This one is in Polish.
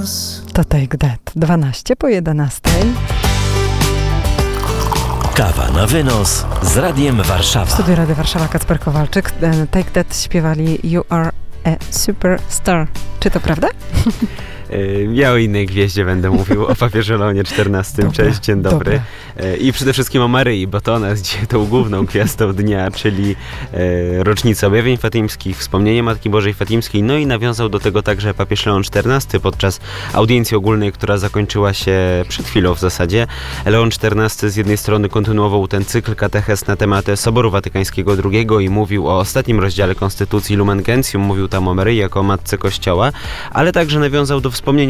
To Take That, 12:11. Kawa na wynos z Radiem Warszawa. W studiu Rady Warszawa Kacper Kowalczyk. Take That śpiewali You Are a Superstar. Czy to prawda? Ja o innej gwieździe będę mówił, o papieżu Leonie XIV. Dobra, Cześć, dzień dobry. dobra. I przede wszystkim o Maryi, bo to ona jest dzisiaj tą główną gwiazdą dnia, czyli rocznicę objawień fatimskich, wspomnienie Matki Bożej Fatimskiej, no i nawiązał do tego także papież Leon XIV podczas audiencji ogólnej, która zakończyła się przed chwilą w zasadzie. Leon XIV z jednej strony kontynuował ten cykl kateches na temat Soboru Watykańskiego II i mówił o ostatnim rozdziale Konstytucji Lumen Gentium, mówił tam o Maryi jako o Matce Kościoła, ale także nawiązał do wspomnienia